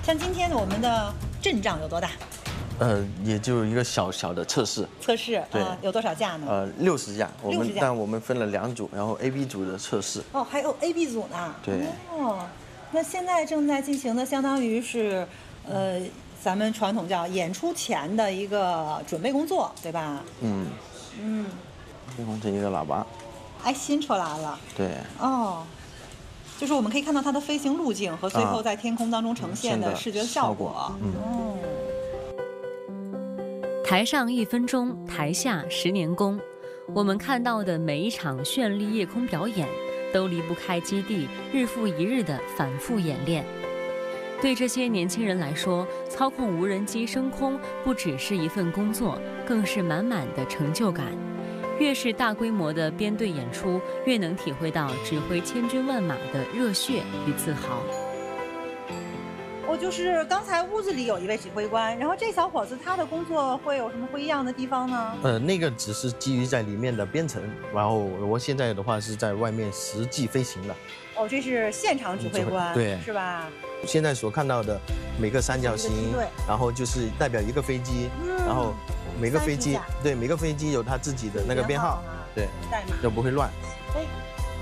像今天我们的阵仗有多大？ 也就一个小小的测试。 测试对有多少架呢？ 60架，但我们分了2组，然后 A、B 组的测试。 哦，还有 A、B 组呢。 对。 哦，那现在正在进行的，相当于是，咱们传统叫演出前的一个准备工作，对吧？ 嗯。变成一个喇叭。 哎，新出来了。 对。 哦。就是我们可以看到它的飞行路径和最后在天空当中呈现的视觉效果。 台上1分钟，台下10年功。我们看到的每一场绚丽夜空表演，都离不开基地日复一日的反复演练。对这些年轻人来说，操控无人机升空不只是一份工作，更是满满的成就感。越是大规模的编队演出，越能体会到指挥千军万马的热血与自豪。 就是刚才屋子里有一位指挥官，然后这小伙子他的工作会有什么不一样的地方呢？ 那个只是基于在里面的编程，然后我现在的话是在外面实际飞行的。 哦，这是现场指挥官， 对， 是吧？ 现在所看到的每个三角形，然后就是代表一个飞机，然后每个飞机有它自己的那个编号，对， 代码就不会乱。 哎。